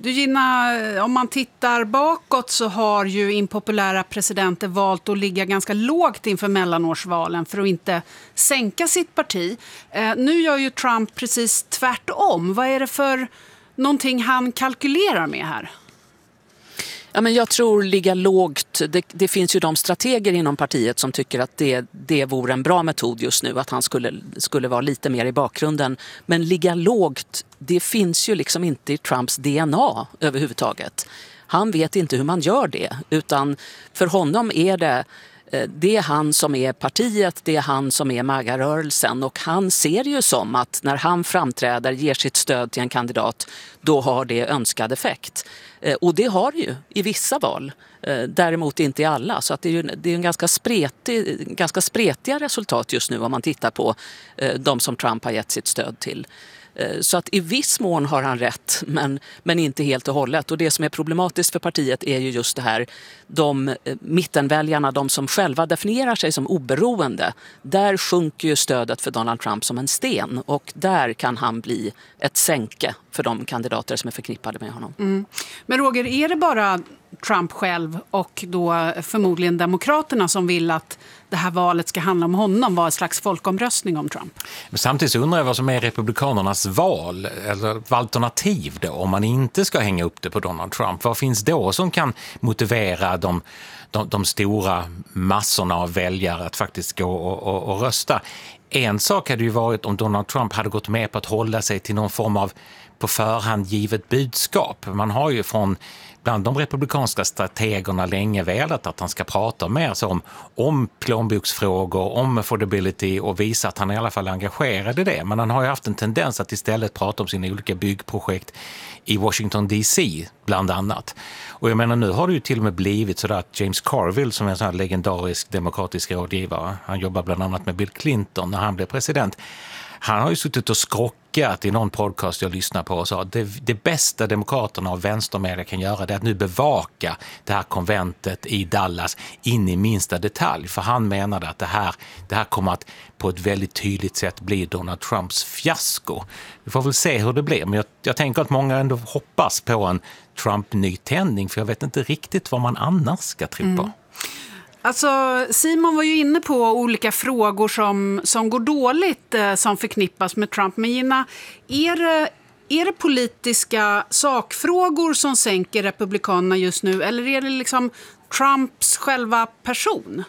Du Gina, om man tittar bakåt så har ju impopulära presidenter valt att ligga ganska lågt inför mellanårsvalen för att inte sänka sitt parti. Nu gör ju Trump precis tvärtom. Vad är det för någonting han kalkylerar med här? Ja, men jag tror ligga lågt. Det finns ju de strateger inom partiet som tycker att det vore en bra metod just nu, att han skulle vara lite mer i bakgrunden. Men ligga lågt, det finns ju liksom inte i Trumps DNA överhuvudtaget. Han vet inte hur man gör det, utan för honom är det är han som är partiet, det är han som är MAGA-rörelsen, och han ser ju som att när han framträder, ger sitt stöd till en kandidat, då har det önskad effekt. Och det har det ju i vissa val, däremot inte i alla. Så att det är en ganska spretiga resultat just nu om man tittar på de som Trump har gett sitt stöd till. Så att i viss mån har han rätt, men inte helt och hållet. Och det som är problematiskt för partiet är ju just det här, de mittenväljarna, de som själva definierar sig som oberoende, där sjunker ju stödet för Donald Trump som en sten, och där kan han bli ett sänke för de kandidater som är förknippade med honom. Mm. Men Roger, är det bara Trump själv och då förmodligen Demokraterna som vill att det här valet ska handla om honom, vara en slags folkomröstning om Trump? Men samtidigt så undrar jag vad som är republikanernas val, eller alternativ då, om man inte ska hänga upp det på Donald Trump. Vad finns då som kan motivera de stora massorna av väljare att faktiskt gå och rösta? En sak hade ju varit om Donald Trump hade gått med på att hålla sig till någon form av på förhand givet budskap. Man har ju bland de republikanska strategerna länge velat att han ska prata mer om plånboksfrågor, om affordability, och visa att han i alla fall är engagerad i det. Men han har ju haft en tendens att istället prata om sina olika byggprojekt i Washington DC bland annat. Och jag menar, nu har det ju till och med blivit så att James Carville, som är en sån här legendarisk demokratisk rådgivare, han jobbar bland annat med Bill Clinton när han blev president. Han har ju suttit och skrockat i någon podcast jag lyssnar på och sa att det bästa demokraterna och vänstermedia kan göra, det är att nu bevaka det här konventet i Dallas in i minsta detalj. För han menade att det här kommer att på ett väldigt tydligt sätt bli Donald Trumps fiasko. Vi får väl se hur det blir, men jag tänker att många ändå hoppas på en Trump-nytändning, för jag vet inte riktigt vad man annars ska tro på. Alltså, Simon var ju inne på olika frågor som går dåligt som förknippas med Trump. Men Gina, är det politiska sakfrågor som sänker republikanerna just nu? Eller är det liksom Trumps själva person?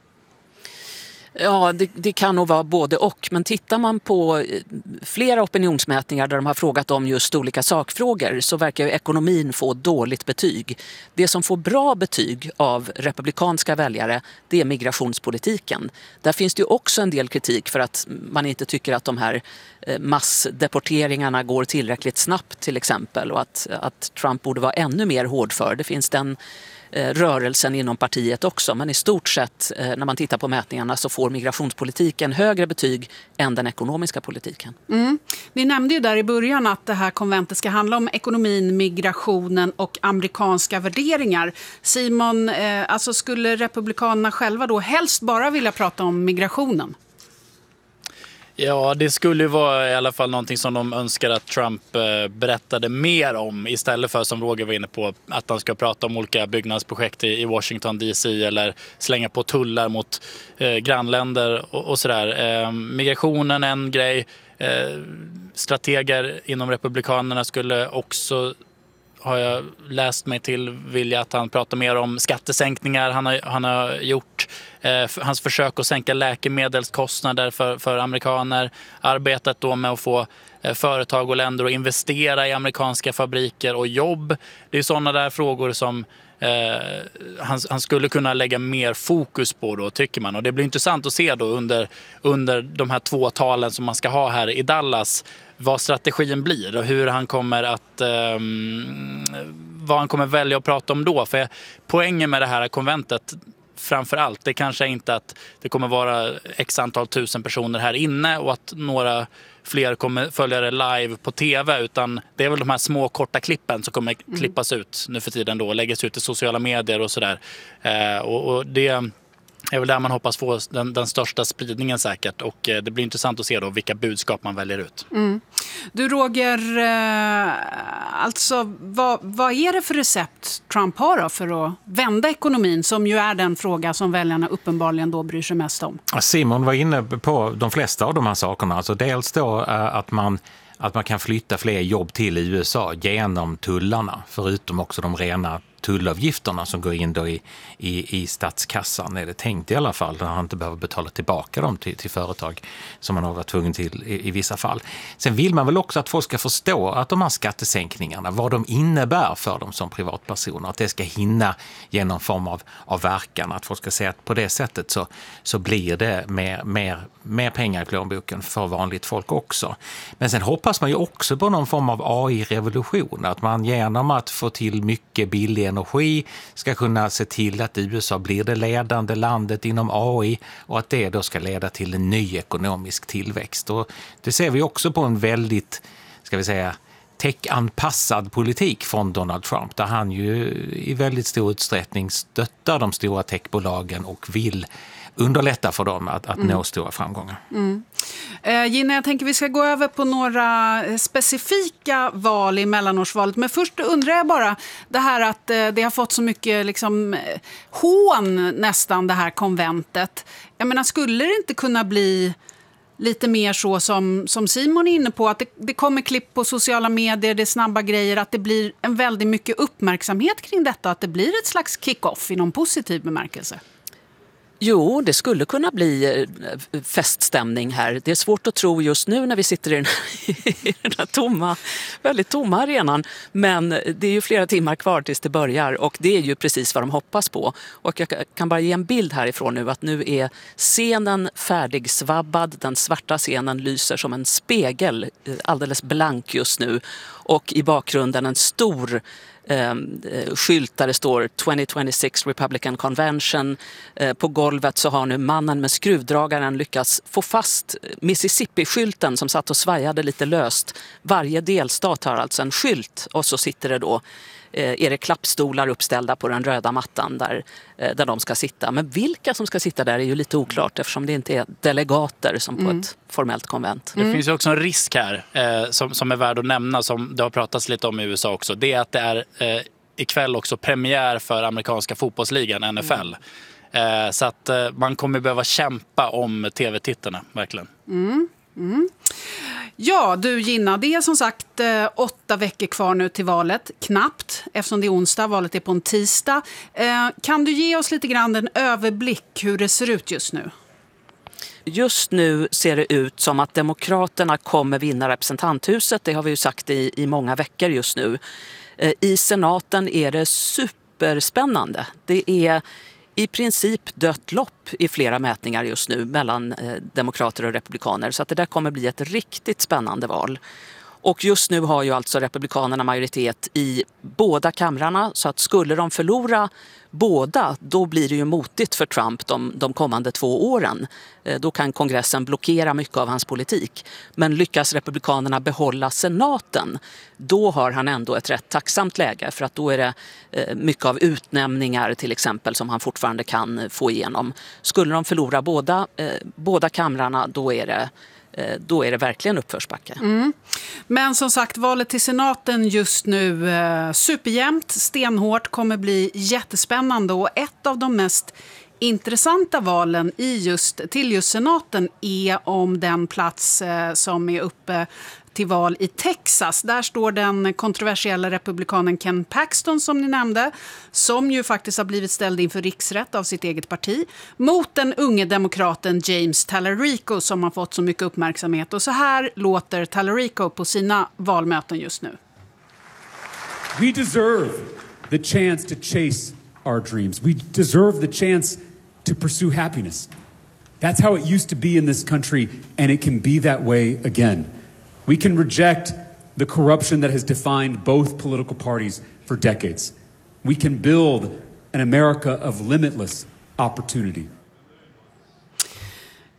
Ja, det kan nog vara både och. Men tittar man på flera opinionsmätningar där de har frågat om just olika sakfrågor, så verkar ju ekonomin få dåligt betyg. Det som får bra betyg av republikanska väljare, det är migrationspolitiken. Där finns det ju också en del kritik för att man inte tycker att de här massdeporteringarna går tillräckligt snabbt till exempel, och att Trump borde vara ännu mer hårdför. Det finns den rörelsen inom partiet också, men i stort sett när man tittar på mätningarna så får migrationspolitiken högre betyg än den ekonomiska politiken. Ni nämnde ju där i början att det här konventet ska handla om ekonomin, migrationen och amerikanska värderingar. Simon, alltså skulle republikanerna själva då helst bara vilja prata om migrationen? Ja, det skulle vara i alla fall någonting som de önskar att Trump berättade mer om, istället för, som Roger var inne på, att han ska prata om olika byggnadsprojekt i Washington DC eller slänga på tullar mot grannländer och sådär. Migrationen är en grej. Strateger inom republikanerna skulle också, har jag läst mig till, vilja att han pratar mer om skattesänkningar han har gjort. Hans försök att sänka läkemedelskostnader för amerikaner. Arbetat då med att få företag och länder att investera i amerikanska fabriker och jobb. Det är sådana där frågor som han skulle kunna lägga mer fokus på då, tycker man. Och det blir intressant att se då under de här 2 talen som man ska ha här i Dallas, vad strategin blir och hur han kommer att vad han kommer välja att prata om då. För poängen med det här konventet framför allt, det kanske inte att det kommer vara x antal tusen personer här inne och att några fler kommer följa det live på tv, utan det är väl de här små korta klippen som kommer klippas ut nu för tiden då och läggas ut i sociala medier och sådär. Och Det är väl där man hoppas få den största spridningen säkert, och det blir intressant att se då vilka budskap man väljer ut. Du Roger, alltså vad är det för recept Trump har då för att vända ekonomin, som ju är den fråga som väljarna uppenbarligen då bryr sig mest om? Simon var inne på de flesta av de här sakerna. Alltså dels då att man kan flytta fler jobb till USA genom tullarna, förutom också de rena tullavgifterna som går in då i statskassan, är det tänkt i alla fall, där han inte behöver betala tillbaka dem till företag som man har varit tvungen till i vissa fall. Sen vill man väl också att folk ska förstå att de här skattesänkningarna, vad de innebär för dem som privatpersoner, att det ska hinna genom form av verkan, att folk ska säga att på det sättet så blir det mer pengar i plånboken för vanligt folk också. Men sen hoppas man ju också på någon form av AI-revolution, att man genom att få till mycket billig energi ska kunna se till att USA blir det ledande landet inom AI, och att det då ska leda till en ny ekonomisk tillväxt. Och det ser vi också på en väldigt, ska vi säga, tech-anpassad politik från Donald Trump, där han ju i väldigt stor utsträckning stöttar de stora techbolagen och vill underlätta för dem att nå stora framgångar. Gina, jag tänker vi ska gå över på några specifika val i mellanårsvalet. Men först undrar jag bara det här att det har fått så mycket liksom hån nästan, det här konventet. Jag menar, skulle det inte kunna bli lite mer så som Simon är inne på, att det kommer klipp på sociala medier, det är snabba grejer, att det blir en väldigt mycket uppmärksamhet kring detta, att det blir ett slags kick-off i någon positiv bemärkelse? Jo, det skulle kunna bli feststämning här. Det är svårt att tro just nu när vi sitter i den här väldigt tomma arenan. Men det är ju flera timmar kvar tills det börjar, och det är ju precis vad de hoppas på. Och jag kan bara ge en bild härifrån nu, att nu är scenen färdigsvabbad. Den svarta scenen lyser som en spegel, alldeles blank just nu. Och i bakgrunden en stor skylt där det står 2026 Republican Convention. På golvet så har nu mannen med skruvdragaren lyckats få fast Mississippi-skylten som satt och svajade lite löst. Varje delstat har alltså en skylt, och så sitter det då är det klappstolar uppställda på den röda mattan där de ska sitta. Men vilka som ska sitta där är ju lite oklart, eftersom det inte är delegater som på ett formellt konvent. Det finns ju också en risk här som är värd att nämna, som det har pratats lite om i USA också. Det är att det är ikväll också premiär för amerikanska fotbollsligan, NFL. Så att man kommer behöva kämpa om tv-tittarna, verkligen. Ja, du Gina, det är som sagt 8 veckor kvar nu till valet. Knappt, eftersom det är onsdag, valet är på en tisdag. Kan du ge oss lite grann en överblick hur det ser ut just nu? Just nu ser det ut som att Demokraterna kommer vinna representanthuset. Det har vi ju sagt i många veckor just nu. I senaten är det superspännande. Det är i princip dött lopp i flera mätningar just nu mellan demokrater och republikaner. Så att det där kommer bli ett riktigt spännande val. Och just nu har ju alltså republikanerna majoritet i båda kamrarna, så att skulle de förlora båda, då blir det ju motigt för Trump de kommande 2 åren. Då kan kongressen blockera mycket av hans politik. Men lyckas republikanerna behålla senaten, då har han ändå ett rätt tacksamt läge, för att då är det mycket av utnämningar till exempel som han fortfarande kan få igenom. Skulle de förlora båda kamrarna, då är det verkligen uppförsbacke. Men som sagt, valet till senaten just nu superjämnt, stenhårt, kommer bli jättespännande, och ett av de mest intressanta valen till just senaten är om den plats som är uppe till val i Texas. Där står den kontroversiella republikanen Ken Paxton, som ni nämnde, som ju faktiskt har blivit ställd inför riksrätt av sitt eget parti, mot den unge demokraten James Tallarico, som har fått så mycket uppmärksamhet. Och så här låter Tallarico på sina valmöten just nu. We deserve the chance to chase our dreams. We deserve the chance to pursue happiness. That's how it used to be in this country, and it can be that way again. We can reject the corruption that has defined both political parties for decades. We can build an America of limitless opportunity.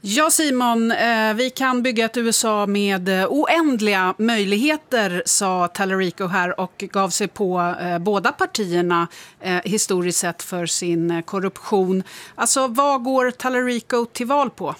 Ja, Simon, vi kan bygga ett USA med oändliga möjligheter, sa Tallarico här och gav sig på båda partierna historiskt sett för sin korruption. Alltså, vad går Tallarico till val på?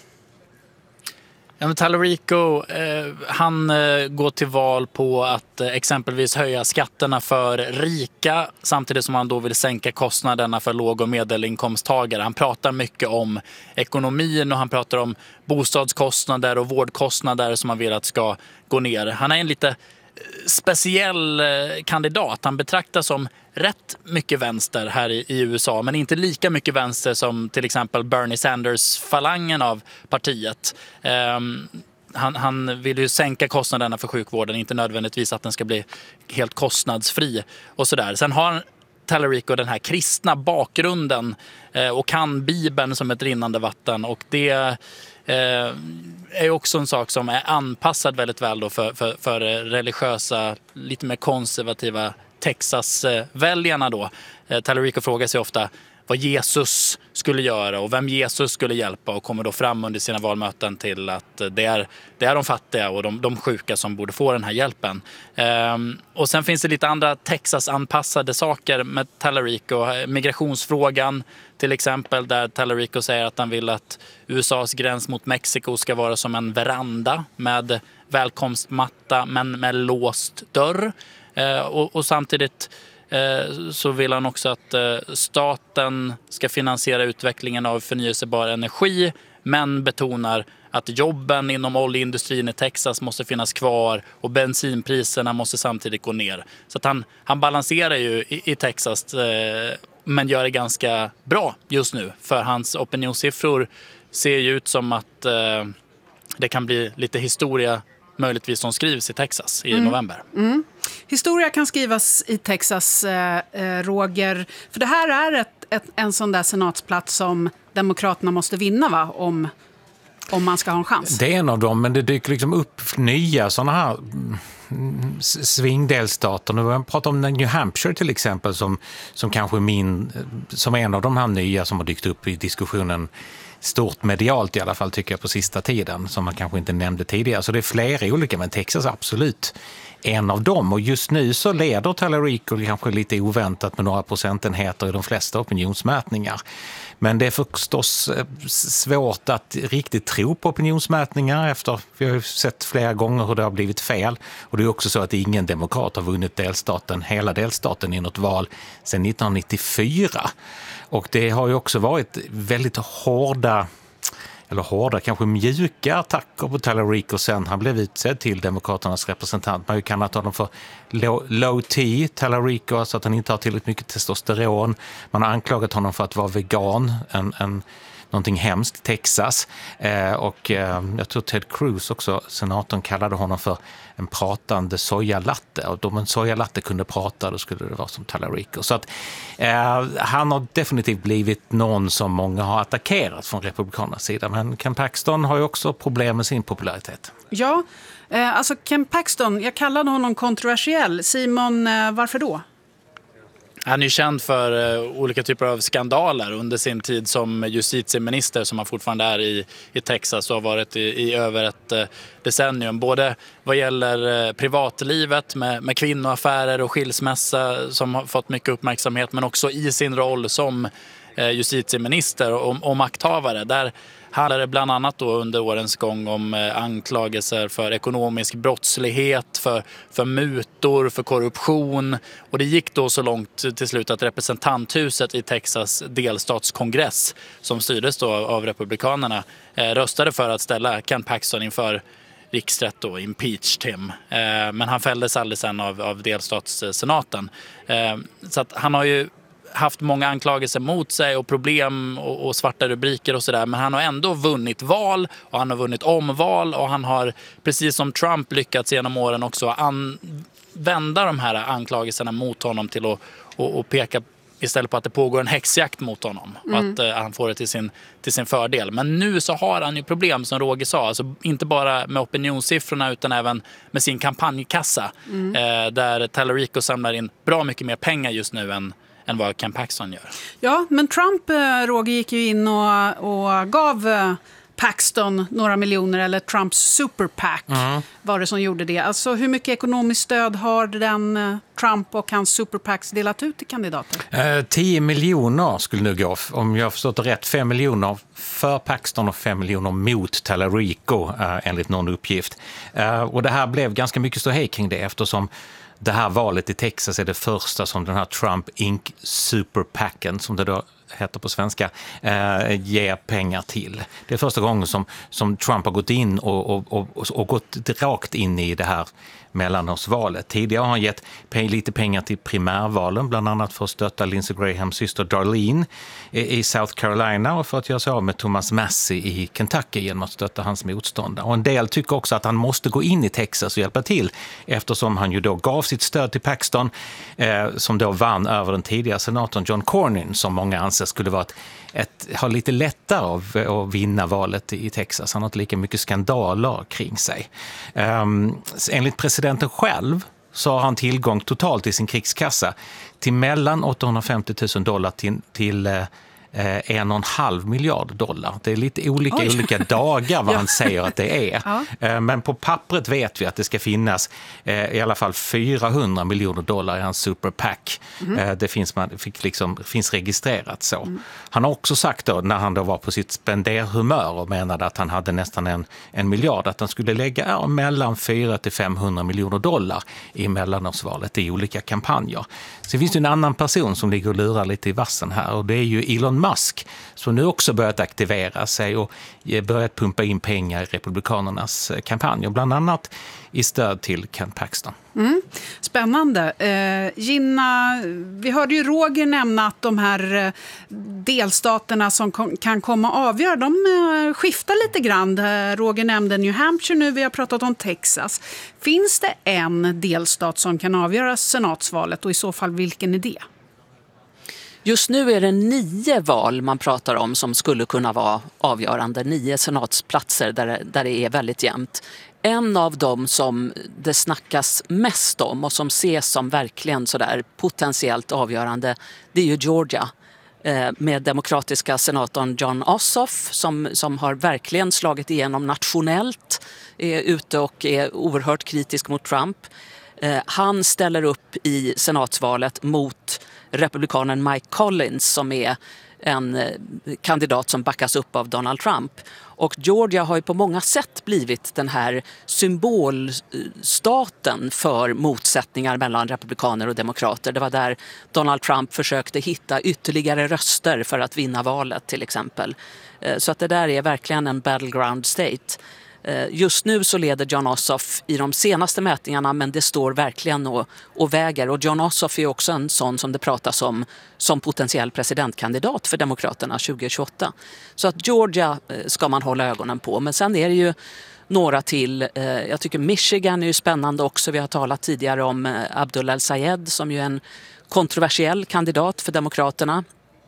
Ja, men Tallarico, han går till val på att exempelvis höja skatterna för rika samtidigt som han då vill sänka kostnaderna för låg- och medelinkomsttagare. Han pratar mycket om ekonomin och han pratar om bostadskostnader och vårdkostnader som han vill att ska gå ner. Han är en lite speciell kandidat. Han betraktas som rätt mycket vänster här i USA, men inte lika mycket vänster som till exempel Bernie Sanders-falangen av partiet. Han vill ju sänka kostnaderna för sjukvården, inte nödvändigtvis att den ska bli helt kostnadsfri och sådär. Sen har Tallarico den här kristna bakgrunden och kan Bibeln som ett rinnande vatten, och det är också en sak som är anpassad väldigt väl då för religiösa, lite mer konservativa Texas-väljarna då. Tallarico frågar sig ofta vad Jesus skulle göra och vem Jesus skulle hjälpa, och kommer då fram under sina valmöten till att det är de fattiga och de sjuka som borde få den här hjälpen. Och sen finns det lite andra Texas-anpassade saker med Tallarico. Migrationsfrågan till exempel, där Tallarico säger att han vill att USAs gräns mot Mexiko ska vara som en veranda med välkomstmatta men med låst dörr. Och samtidigt så vill han också att staten ska finansiera utvecklingen av förnyelsebar energi, men betonar att jobben inom oljeindustrin i Texas måste finnas kvar och bensinpriserna måste samtidigt gå ner. Så att han balanserar ju i Texas, men gör det ganska bra just nu, för hans opinionssiffror ser ju ut som att det kan bli lite historia möjligtvis som skrivs i Texas i november. Mm. Historia kan skrivas i Texas, Roger. För det här är en sån där senatsplats som Demokraterna måste vinna, va? Om man ska ha en chans. Det är en av dem, men det dyker liksom upp nya sådana här svingdelstater. Nu pratar om New Hampshire till exempel som kanske som en av de här nya som har dykt upp i diskussionen stort medialt i alla fall, tycker jag, på sista tiden, som man kanske inte nämnde tidigare. Så det är flera olika, men Texas är absolut en av dem. Och just nu så leder Tallarico kanske lite oväntat med några procentenheter i de flesta opinionsmätningar. Men det är förstås svårt att riktigt tro på opinionsmätningar efter, vi har ju sett flera gånger hur det har blivit fel. Och det är också så att ingen demokrat har vunnit hela delstaten i något val sedan 1994. Och det har ju också varit väldigt hårda, kanske mjuka attacker på Tallarico sen han blev utsedd till Demokraternas representant. Man har ju kallat honom för low T, Tallarico, alltså att han inte har tillräckligt mycket testosteron. Man har anklagat honom för att vara vegan, någonting hemskt i Texas. Och jag tror Ted Cruz också, senatorn, kallade honom för en pratande sojalatte. Och om en sojalatte kunde prata, då skulle det vara som Tallarico. Så att han har definitivt blivit någon som många har attackerat från republikanernas sida. Men Ken Paxton har ju också problem med sin popularitet. Ja, alltså Ken Paxton, jag kallade honom kontroversiell. Simon, varför då? Han är ju känd för olika typer av skandaler under sin tid som justitieminister, som han fortfarande är i Texas och har varit i över ett decennium. Både vad gäller privatlivet med kvinnoaffärer och skilsmässa som har fått mycket uppmärksamhet, men också i sin roll som justitieminister och makthavare. Där handlar det bland annat då under årens gång om anklagelser för ekonomisk brottslighet, för mutor, för korruption. Och det gick då så långt till slut att representanthuset i Texas delstatskongress, som styrdes då av republikanerna, röstade för att ställa Ken Paxton inför riksrätt då, impeached him. Men han fälldes aldrig sen av delstatssenaten. Så att han har ju haft många anklagelser mot sig och problem och svarta rubriker och sådär. Men han har ändå vunnit val och han har vunnit omval, och han har, precis som Trump, lyckats genom åren också vända de här anklagelserna mot honom till att peka istället på att det pågår en häxjakt mot honom. Och att han får det till sin fördel. Men nu så har han ju problem, som Roger sa. Alltså inte bara med opinionssiffrorna utan även med sin kampanjkassa. Där Tallarico samlar in bra mycket mer pengar just nu än vad Ken Paxton gör. Ja, men Trump, Roger, gick ju in och gav Paxton några miljoner, eller Trumps Super PAC var det som gjorde det. Alltså hur mycket ekonomiskt stöd har den Trump och hans Super PACs delat ut till kandidater? 10 miljoner skulle nu gå, om jag har förstått det rätt, 5 miljoner för Paxton och 5 miljoner mot Tallarico enligt någon uppgift. Och det här blev ganska mycket ståhej kring det, eftersom det här valet i Texas är det första som den här Trump Inc. Super PACen, som det då heter på svenska, ger pengar till. Det är första gången som Trump har gått in och gått rakt in i det här mellanårsvalet. Tidigare har han gett lite pengar till primärvalen, bland annat för att stötta Lindsey Grahams syster Darlene i South Carolina och för att göra sig av med Thomas Massie i Kentucky genom att stötta hans motståndare. Och en del tycker också att han måste gå in i Texas och hjälpa till, eftersom han ju då gav sitt stöd till Paxton som då vann över den tidigare senatorn John Cornyn, som många anser skulle vara ha lite lättare att vinna valet i Texas. Han har inte lika mycket skandaler kring sig. Enligt presidenten själv så har han tillgång totalt i sin krigskassa till mellan $850,000 till 1,5 miljard dollar. Det är lite olika dagar vad han säger att det är. Ja. Men på pappret vet vi att det ska finnas i alla fall $400 miljoner i hans Super PAC. Det finns registrerat så. Han har också sagt då, när han då var på sitt spenderhumör och menade att han hade nästan en miljard, att han skulle lägga mellan 400 till 500 miljoner dollar i mellanårsvalet i olika kampanjer. Så finns det en annan person som ligger och lurar lite i vassen här, och det är ju Elon Musk, som nu också börjat aktivera sig och börjat pumpa in pengar i republikanernas kampanjer, bland annat i stöd till Ken Paxton. Spännande. Gina, vi hörde ju Roger nämna att de här delstaterna som kan komma att avgöra, de skiftar lite grann. Roger nämnde New Hampshire nu, vi har pratat om Texas. Finns det en delstat som kan avgöra senatsvalet, och i så fall vilken är det? Just nu är det 9 val man pratar om som skulle kunna vara avgörande. 9 senatsplatser där det är väldigt jämnt. En av dem som det snackas mest om och som ses som verkligen sådär potentiellt avgörande, det är ju Georgia. Med demokratiska senatorn Jon Ossoff som har verkligen slagit igenom nationellt, är ute och är oerhört kritisk mot Trump. Han ställer upp i senatsvalet mot republikanen Mike Collins, som är en kandidat som backas upp av Donald Trump. Och Georgia har ju på många sätt blivit den här symbolstaten för motsättningar mellan republikaner och demokrater. Det var där Donald Trump försökte hitta ytterligare röster för att vinna valet till exempel. Så att det där är verkligen en battleground state. Just nu så leder Jon Ossoff i de senaste mätningarna, men det står verkligen och väger. Och Jon Ossoff är också en sån som det pratas om som potentiell presidentkandidat för Demokraterna 2028. Så att Georgia ska man hålla ögonen på. Men sen är det ju några till. Jag tycker Michigan är ju spännande också. Vi har talat tidigare om Abdul El-Sayed som ju är en kontroversiell kandidat för Demokraterna.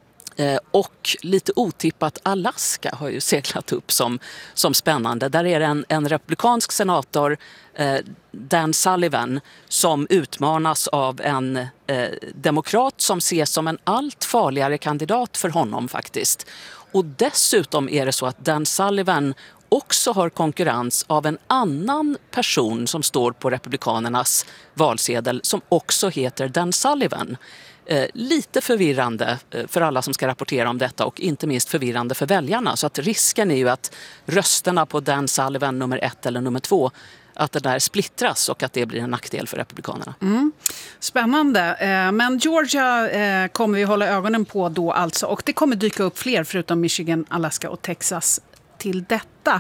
Och lite otippat Alaska har ju seglat upp som spännande. Där är det en republikansk senator, Dan Sullivan, som utmanas av en demokrat som ses som en allt farligare kandidat för honom faktiskt. Och dessutom är det så att Dan Sullivan också har konkurrens av en annan person som står på republikanernas valsedel som också heter Dan Sullivan. Lite förvirrande för alla som ska rapportera om detta, och inte minst förvirrande för väljarna. Så att risken är ju att rösterna på Dan Sullivan nummer 1 eller nummer 2, att det där splittras och att det blir en nackdel för republikanerna. Spännande. Men Georgia kommer vi hålla ögonen på då alltså. Och det kommer dyka upp fler förutom Michigan, Alaska och Texas till detta.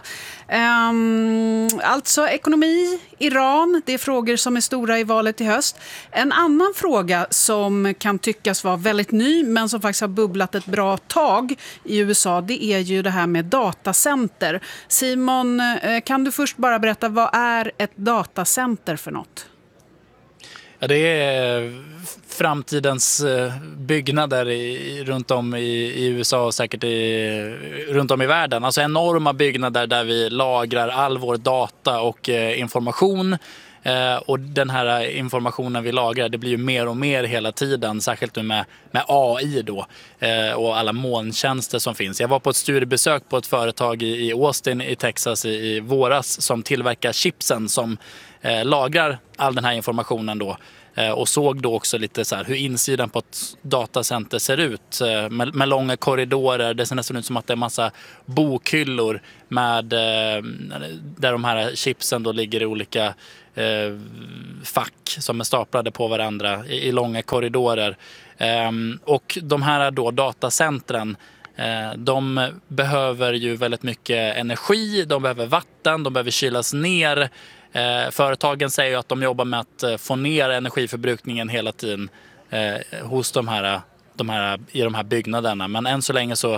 Alltså ekonomi, Iran, det är frågor som är stora i valet i höst. En annan fråga som kan tyckas vara väldigt ny men som faktiskt har bubblat ett bra tag i USA, det är ju det här med datacenter. Simon, kan du först bara berätta, vad är ett datacenter för något? Ja, det är framtidens byggnader runt om i USA och säkert runt om i världen. Alltså enorma byggnader där vi lagrar all vår data och information. Och den här informationen vi lagrar, det blir ju mer och mer hela tiden, särskilt nu med AI då, och alla molntjänster som finns. Jag var på ett studiebesök på ett företag i Austin i Texas i våras som tillverkar chipsen som lagrar all den här informationen då. Och såg då också lite så här hur insidan på ett datacenter ser ut med långa korridorer. Det ser nästan ut som att det är massa bokhyllor med, där de här chipsen då ligger i olika fack som är staplade på varandra i långa korridorer. Och de här då datacentren, de behöver ju väldigt mycket energi, de behöver vatten, de behöver kylas ner. Företagen säger ju att de jobbar med att få ner energiförbrukningen hela tiden hos de här i de här byggnaderna. Men än så länge så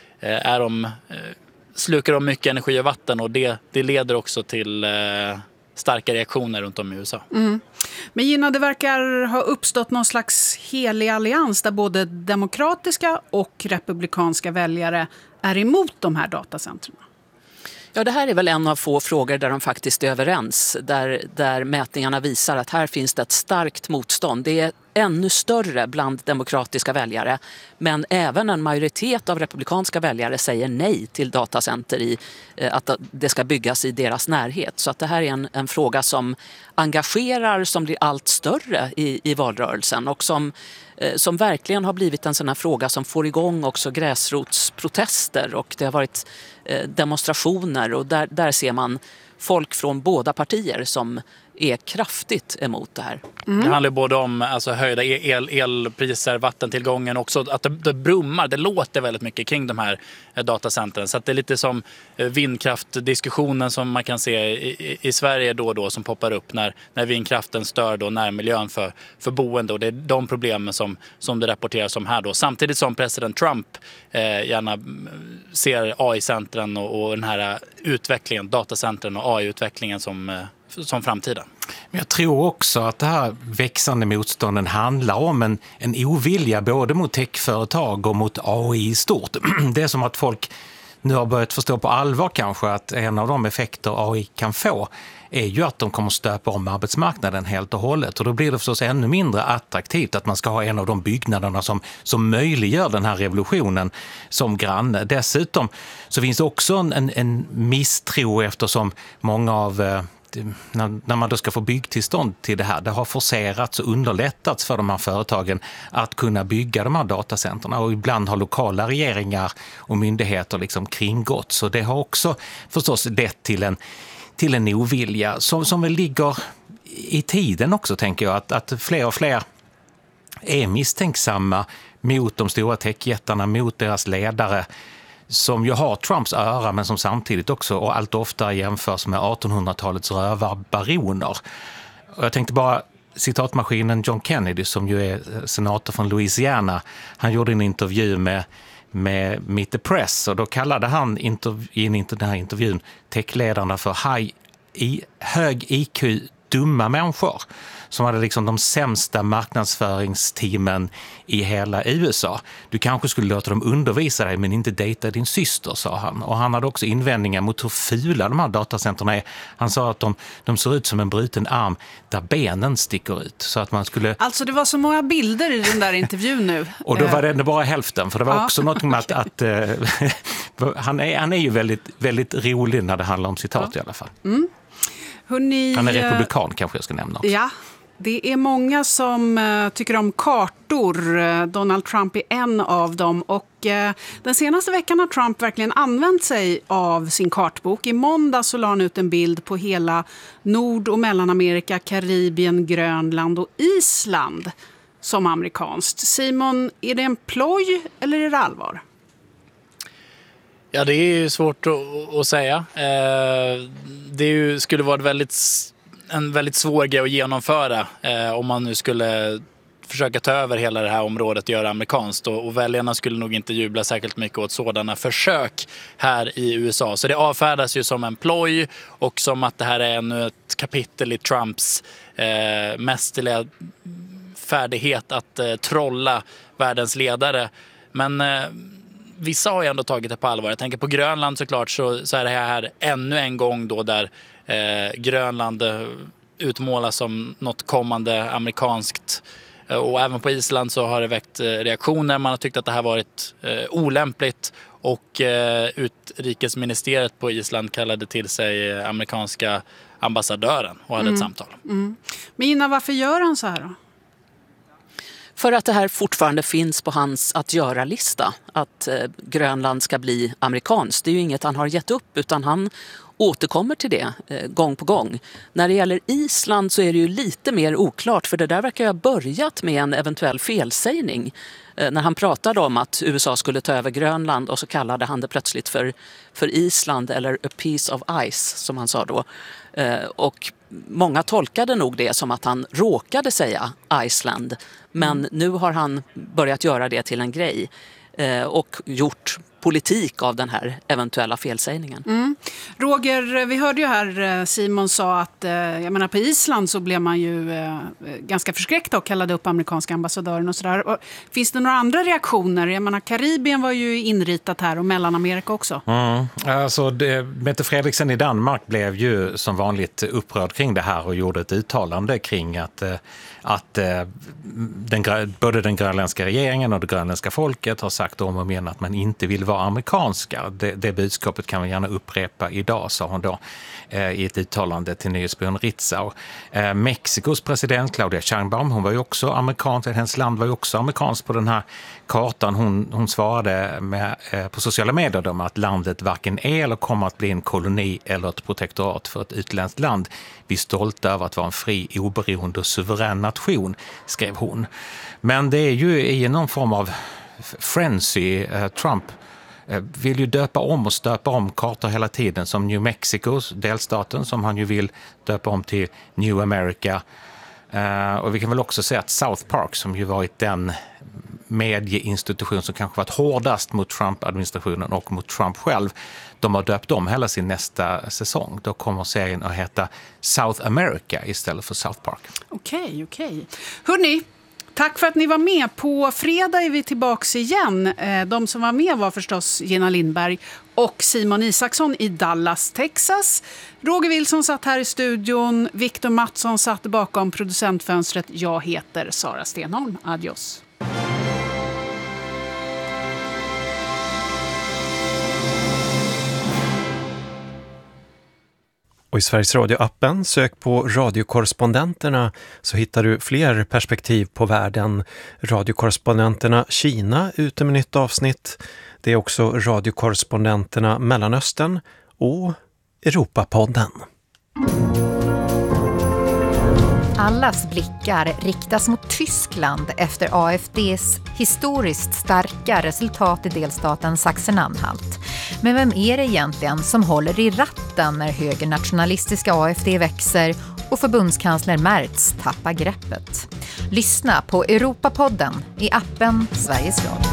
slukar de mycket energi och vatten, och det leder också till starka reaktioner runt om i USA. Mm. Men Gina, det verkar ha uppstått någon slags helig allians där både demokratiska och republikanska väljare är emot de här datacentren. Ja, det här är väl en av få frågor där de faktiskt är överens. Där mätningarna visar att här finns det ett starkt motstånd. Det är ännu större bland demokratiska väljare. Men även en majoritet av republikanska väljare säger nej till datacenter att det ska byggas i deras närhet. Så att det här är en fråga som engagerar, som blir allt större i valrörelsen. Och som verkligen har blivit en sån här fråga som får igång också gräsrotsprotester. Och det har varit demonstrationer, och där ser man folk från båda partier som är kraftigt emot det här. Det handlar både om höjda elpriser, vattentillgången, också att det brummar, det låter väldigt mycket kring de här datacentren. Så att det är lite som vindkraftdiskussionen som man kan se i Sverige då och då, som poppar upp när vindkraften stör då närmiljön för boende. Och det är de problemen som det rapporteras om här då. Samtidigt som president Trump gärna ser AI-centren och den här utvecklingen, datacentren och AI-utvecklingen som framtiden. Jag tror också att det här växande motstånden handlar om en ovilja både mot techföretag och mot AI i stort. Det är som att folk nu har börjat förstå på allvar kanske att en av de effekter AI kan få är ju att de kommer stöpa om arbetsmarknaden helt och hållet. Och då blir det förstås ännu mindre attraktivt att man ska ha en av de byggnaderna som möjliggör den här revolutionen som granne. Dessutom så finns det också en misstro, eftersom många av när man då ska få byggtillstånd till det här, det har forcerats och underlättats för de här företagen att kunna bygga de här datacenterna, och ibland har lokala regeringar och myndigheter liksom kringgått. Så det har också förstås lett till en ovilja som väl ligger i tiden också, tänker jag, att fler och fler är misstänksamma mot de stora techjättarna, mot deras ledare, som ju har Trumps öra, men som samtidigt också och allt oftare jämförs med 1800-talets rövarbaroner. Och jag tänkte bara, citatmaskinen John Kennedy, som ju är senator från Louisiana, han gjorde en intervju med Meet the Press, och då kallade han i den här intervjun techledarna för hög IQ dumma människor som hade liksom de sämsta marknadsföringsteamen i hela USA. Du kanske skulle låta dem undervisa dig men inte dejta din syster, sa han. Och han hade också invändningar mot hur fula de här datacenterna är. Han sa att de ser ut som en bruten arm där benen sticker ut. Så att man skulle... Alltså det var så många bilder i den där intervjun nu. Och då var det ändå bara hälften, för det var också något med att han är ju väldigt, väldigt rolig när det handlar om citat i alla fall. Mm. Hörrni, han är republikan, kanske jag ska nämna också. Ja, det är många som tycker om kartor. Donald Trump är en av dem. Och den senaste veckan har Trump verkligen använt sig av sin kartbok. I måndag så la han ut en bild på hela Nord- och Mellanamerika, Karibien, Grönland och Island som amerikanskt. Simon, är det en ploj eller är det allvar? Ja, det är ju svårt att säga. Det skulle vara en väldigt svår grej att genomföra om man nu skulle försöka ta över hela det här området och göra amerikanskt. Och väljarna skulle nog inte jubla särskilt mycket åt sådana försök här i USA. Så det avfärdas ju som en ploj och som att det här är ännu ett kapitel i Trumps mästerliga färdighet att trolla världens ledare. Men vissa har ju ändå tagit det på allvar. Jag tänker på Grönland såklart, så är det här ännu en gång då där Grönland utmålas som något kommande amerikanskt. Och även på Island så har det väckt reaktioner. Man har tyckt att det här varit olämpligt och utrikesministeriet på Island kallade till sig amerikanska ambassadören och hade ett samtal. Men Ina, varför gör han så här då? För att det här fortfarande finns på hans att göra-lista. Att Grönland ska bli amerikanskt. Det är ju inget han har gett upp, utan han återkommer till det gång på gång. När det gäller Island så är det ju lite mer oklart, för det där verkar ha börjat med en eventuell felsägning. När han pratade om att USA skulle ta över Grönland och så kallade han det plötsligt för Island eller a piece of ice som han sa då. Och många tolkade nog det som att han råkade säga Iceland. Men nu har han börjat göra det till en grej och gjort politik av den här eventuella felsägningen. Roger, vi hörde ju här Simon sa att jag menar, på Island så blev man ju ganska förskräckt och kallade upp amerikanska ambassadören och sådär. Finns det några andra reaktioner? Jag menar, Karibien var ju inritat här och Mellanamerika också. Alltså, Mette Frederiksen i Danmark blev ju som vanligt upprörd kring det här och gjorde ett uttalande kring att både den grönländska regeringen och det grönländska folket har sagt om och men att man inte vill vara amerikanska. Det budskapet kan vi gärna upprepa idag, sa hon då i ett uttalande till nyhetsbyrån Ritzau. Mexikos president Claudia Sheinbaum, hon var ju också amerikansk, hennes land var ju också amerikanskt på den här kartan. Hon svarade på sociala medier om att landet varken är eller kommer att bli en koloni eller ett protektorat för ett utländskt land. Vi är stolta över att vara en fri, oberoende och suverän nation, skrev hon. Men det är ju i någon form av frenzy. Trump vill ju döpa om och stöpa om kartor hela tiden, som New Mexicos delstaten som han ju vill döpa om till New America. Och vi kan väl också säga att South Park, som ju varit den medieinstitution som kanske varit hårdast mot Trump-administrationen och mot Trump själv, de har döpt om hela sin nästa säsong. Då kommer serien att heta South America istället för South Park. Okej. Hörrni, tack för att ni var med. På fredag är vi tillbaka igen. De som var med var förstås Gina Lindberg och Simon Isaksson i Dallas, Texas. Roger Wilson satt här i studion. Victor Mattsson satt bakom producentfönstret. Jag heter Sara Stenholm. Adios. Och i Sveriges Radio-appen, sök på radiokorrespondenterna så hittar du fler perspektiv på världen. Radiokorrespondenterna Kina ute med nytt avsnitt. Det är också radiokorrespondenterna Mellanöstern och Europapodden. Allas blickar riktas mot Tyskland efter AfDs historiskt starka resultat i delstaten Sachsen-Anhalt. Men vem är det egentligen som håller i ratten när högernationalistiska AfD växer och förbundskansler Merz tappar greppet? Lyssna på Europapodden i appen Sveriges Radio.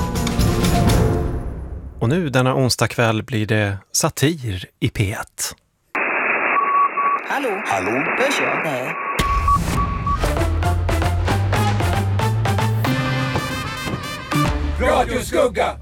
Och nu denna onsdag kväll blir det satir i P1. Hallå? Hörs jag? Nej. Radioskugga!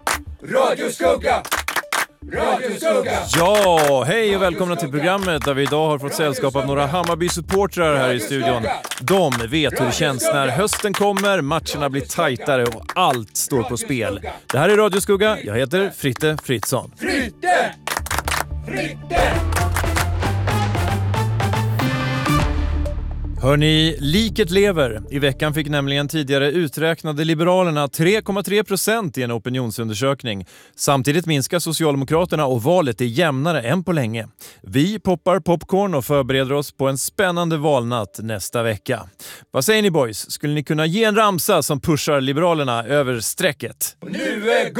Ja, hej och välkomna till programmet där vi idag har fått sällskap av några Hammarby-supportrar här i studion. De vet hur det känns när hösten kommer, matcherna blir tajtare och allt står på spel. Det här är Radioskugga, jag heter Fritte Fritzson. Fritte! Hörrni, liket lever. I veckan fick nämligen tidigare uträknade Liberalerna 3,3% i en opinionsundersökning. Samtidigt minskar Socialdemokraterna och valet är jämnare än på länge. Vi poppar popcorn och förbereder oss på en spännande valnatt nästa vecka. Vad säger ni boys? Skulle ni kunna ge en ramsa som pushar Liberalerna över strecket? Nu är